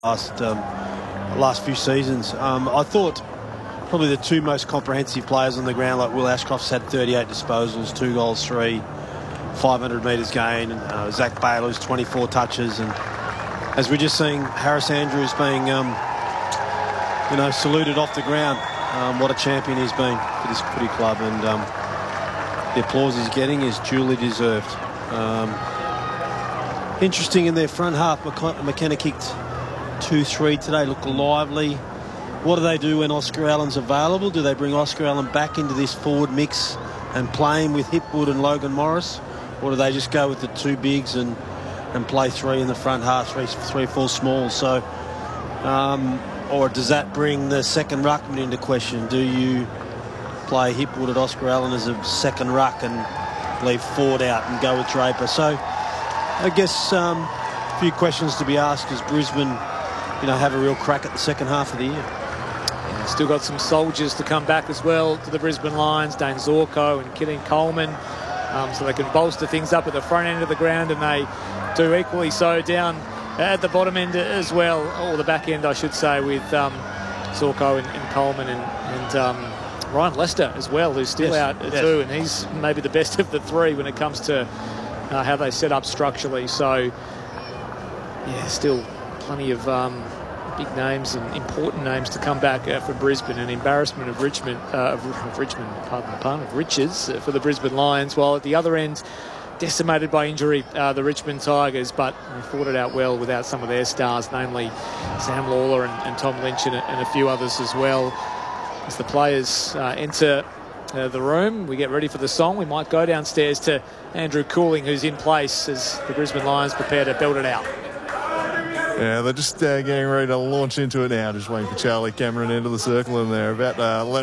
last few seasons. I thought probably the two most comprehensive players on the ground, like Will Ashcroft's had 38 disposals, 2 goals, 500 metres gained, and Zach Baylor's 24 touches, and as we're just seeing Harris Andrews being saluted off the ground. What a champion he's been for this footy club, and the applause he's getting is duly deserved. Interesting in their front half, McKenna kicked 2-3 today, looked lively. What do they do when Oscar Allen's available? Do they bring Oscar Allen back into this forward mix and play him with Hipwood and Logan Morris? Or do they just go with the two bigs and play 3 in the front half, three full smalls? So, or does that bring the second ruckman into question? Do you play Hipwood at Oscar Allen as a second ruck and leave Ford out and go with Draper? So I guess a few questions to be asked as Brisbane have a real crack at the second half of the year. Yeah, still got some soldiers to come back as well to the Brisbane Lions, Dane Zorko and Killian Coleman, so they can bolster things up at the front end of the ground, and they do equally so down at the bottom end as well, or the back end I should say, with Zorko and Coleman and Ryan Lester as well, who's still out too, and he's maybe the best of the three when it comes to how they set up structurally. So yeah, still plenty of big names and important names to come back for Brisbane. An embarrassment of Richmond, of riches for the Brisbane Lions, while at the other end, decimated by injury, the Richmond Tigers, but they fought it out well without some of their stars, namely Sam Lawler and Tom Lynch and a few others as well. As the players enter the room, we get ready for the song. We might go downstairs to Andrew Cooling, who's in place as the Brisbane Lions prepare to build it out. Yeah, they're just getting ready to launch into it now, just waiting for Charlie Cameron into the circle, and they're about